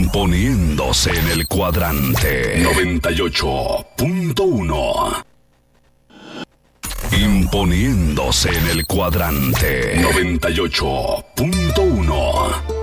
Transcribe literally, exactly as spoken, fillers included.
Imponiéndose en el cuadrante noventa y ocho punto uno. Imponiéndose en el cuadrante noventa y ocho punto uno.